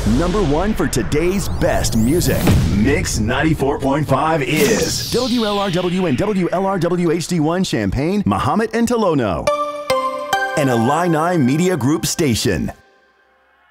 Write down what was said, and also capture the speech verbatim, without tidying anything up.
Number one for today's best music. Mix ninety-four point five is W L R W and W L R W H D one Champaign, Mahomet and Tolono. An Illini Media Group station.